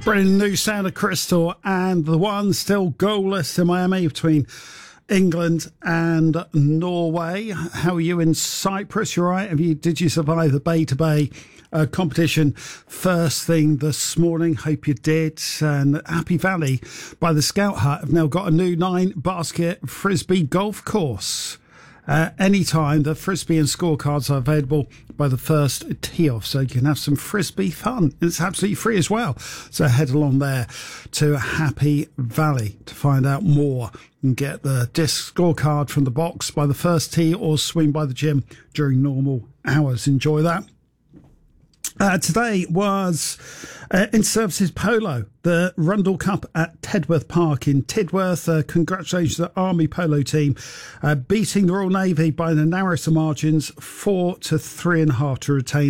Brand new sound of Crystal and the one still goalless in Miami between England and Norway. How are you in Cyprus? You all right? Did you survive the Bay to Bay competition first thing this morning? Hope you did. And Happy Valley by the Scout Hut have now got a new 9-basket frisbee golf course. Anytime the frisbee and scorecards are available by the first tee off, so you can have some frisbee fun. It's absolutely free as well. So head along there to Happy Valley to find out more and get the disc scorecard from the box by the first tee or swing by the gym during normal hours. Enjoy that. Today was in Services Polo, the Rundle Cup at Tedworth Park in Tidworth. Congratulations to the Army Polo team, beating the Royal Navy by the narrowest of margins, 4-3.5 to retain